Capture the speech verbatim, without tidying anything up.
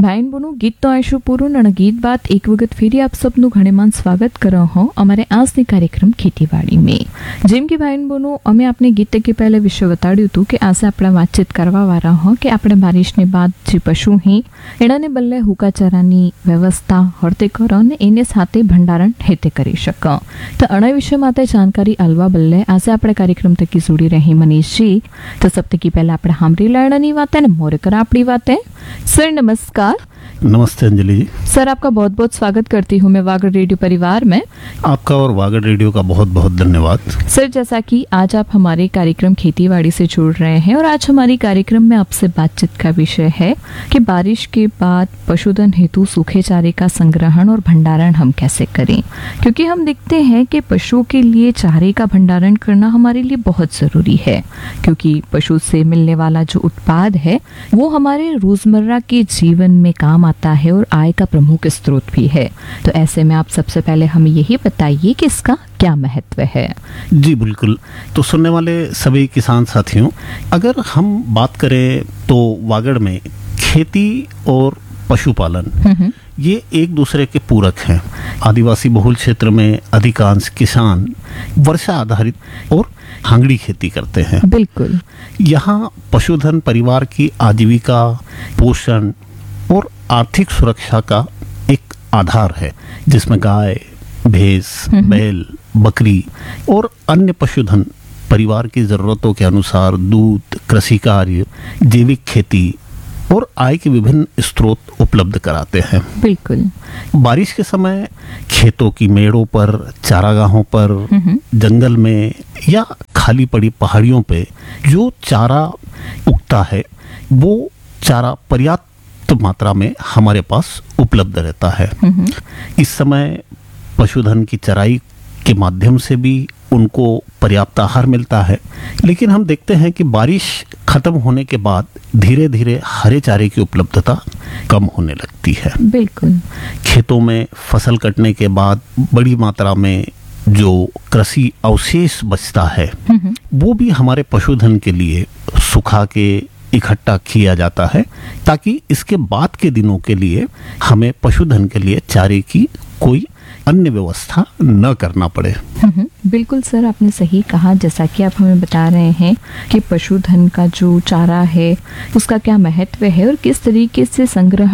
ભાઈન બોનું ગીત તો આવીશું પૂરું અને ગીત બાદ એક વખત ફેરી આપ સબનું ઘણેમાન સ્વાગત કરો હો અમારે આજની કાર્યક્રમ ખેતીવાડી में જેમ કે ભાઈન બોનું અમે આપને ગીત કે પહેલે વિશે બતાડ્યું હતું કે આજે આપણે વાતચીત કરવા વાળા હો કે આપણે બારિશને બાદ જે પશુ હી એનાને બદલે હુકાચારાની વ્યવસ્થા હરતે કરો અને એને સાથે ભંડારણ હેતે કરી શકો તો અણા વિશે માટે जानकारी अलवा बल्ले आज આપણે કાર્યક્રમ તકી જોડી રહી મનીષજી તો સબ તકી પહેલા આપણે હામરી લાડની વાત है मोर कर આપણી વાત है सर नमस्कार। नमस्ते अंजलि जी। सर आपका बहुत बहुत स्वागत करती हूँ मैं वागड़ रेडियो परिवार में। आपका और वागड़ रेडियो का बहुत बहुत धन्यवाद। सर जैसा कि आज आप हमारे कार्यक्रम खेतीबाड़ी से जुड़ रहे हैं और आज हमारी कार्यक्रम में आपसे बातचीत का विषय है कि बारिश के बाद पशुधन हेतु सूखे चारे का संग्रहण और भंडारण हम कैसे करें, क्योंकि हम देखते हैं कि पशुओं के लिए चारे का भंडारण करना हमारे लिए बहुत जरूरी है, क्योंकि पशु से मिलने वाला जो उत्पाद है वो हमारे रोजमर्रा के जीवन में काम आता है और आय का प्रमुख स्रोत भी है। तो ऐसे में आप सबसे पहले हमें यही बताइए कि इसका क्या महत्व है। जी बिल्कुल। तो सुनने वाले सभी किसान साथियों, अगर हम बात करें तो वागड़ में खेती और पशुपालन ये एक दूसरे के पूरक हैं। आदिवासी बहुल क्षेत्र में अधिकांश किसान वर्षा आधारित और हांगड़ी खेती करते हैं। बिल्कुल। यहाँ पशुधन परिवार की आजीविका, पोषण और आर्थिक सुरक्षा का एक आधार है, जिसमें गाय, भैंस, बैल, बकरी और अन्य पशुधन परिवार की जरूरतों के अनुसार दूध, कृषि कार्य, जैविक खेती और आय के विभिन्न स्रोत उपलब्ध कराते हैं। बिल्कुल। बारिश के समय खेतों की मेड़ों पर, चारागाहों पर, जंगल में या खाली पड़ी पहाड़ियों पे जो चारा उगता है वो चारा पर्याप्त मात्रा में हमारे पास उपलब्ध रहता है। इस समय पशुधन की चराई के माध्यम से भी उनको पर्याप्त आहार मिलता है, लेकिन हम देखते हैं कि बारिश खत्म होने के बाद धीरे धीरे हरे चारे की उपलब्धता कम होने लगती है। बिल्कुल। खेतों में फसल कटने के बाद बड़ी मात्रा में जो कृषि अवशेष बचता है वो भी हमारे पशुधन के लिए सुखा के इकट्ठा किया जाता है, ताकि इसके बाद के दिनों के लिए हमें पशुधन के लिए चारे की कोई अन्य व्यवस्था न करना पड़े। बिल्कुल सर, आपने सही कहा। जैसा कि आप हमें बता रहे हैं कि पशुधन का जो चारा है उसका क्या महत्व है और किस तरीके से संग्रह